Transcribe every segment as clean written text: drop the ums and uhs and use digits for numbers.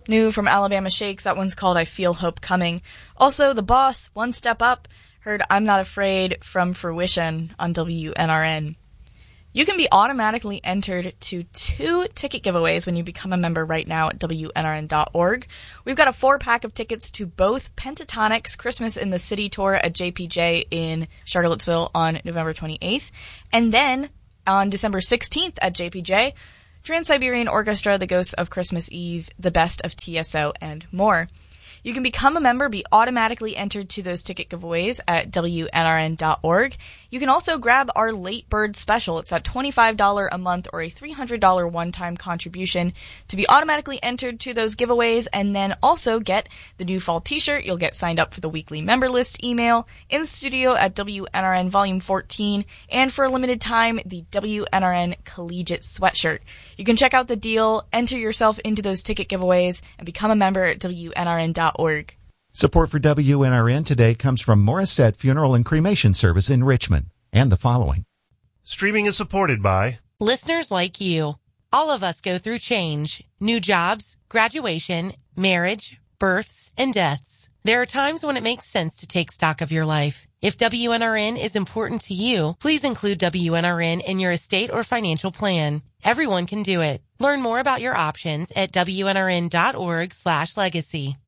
New from Alabama Shakes, that one's called I Feel Hope Coming. Also, The Boss, One Step Up, heard I'm Not Afraid from Fruition on WNRN. You can be automatically entered to 2 ticket giveaways when you become a member right now at WNRN.org. We've got a 4-pack of tickets to both Pentatonic's Christmas in the City tour at JPJ in Charlottesville on November 28th. And then on December 16th at JPJ, Trans-Siberian Orchestra, The Ghosts of Christmas Eve, The Best of TSO, and more. You can become a member, be automatically entered to those ticket giveaways at WNRN.org. You can also grab our Late Bird Special. It's that $25 a month or a $300 one-time contribution to be automatically entered to those giveaways, and then also get the new fall t-shirt. You'll get signed up for the weekly member list email, in studio at WNRN Volume 14, and for a limited time, the WNRN Collegiate Sweatshirt. You can check out the deal, enter yourself into those ticket giveaways, and become a member at WNRN.org. Support for WNRN today comes from Morissette Funeral and Cremation Service in Richmond, and the following. Streaming is supported by listeners like you. All of us go through change, new jobs, graduation, marriage, births, and deaths. There are times when it makes sense to take stock of your life. If WNRN is important to you, please include WNRN in your estate or financial plan. Everyone can do it. Learn more about your options at WNRN.org/legacy.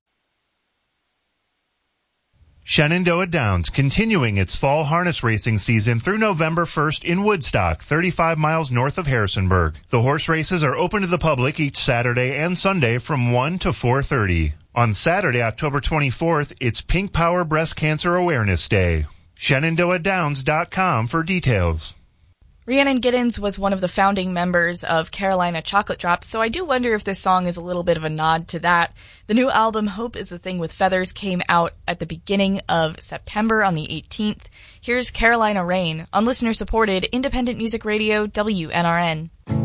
Shenandoah Downs, continuing its fall harness racing season through November 1st in Woodstock, 35 miles north of Harrisonburg. The horse races are open to the public each Saturday and Sunday from 1 to 4:30. On Saturday, October 24th, it's Pink Power Breast Cancer Awareness Day. ShenandoahDowns.com for details. Rhiannon Giddens was one of the founding members of Carolina Chocolate Drops, so I do wonder if this song is a little bit of a nod to that. The new album, Hope is the Thing with Feathers, came out at the beginning of September on the 18th. Here's Carolina Rain on listener-supported independent music radio WNRN.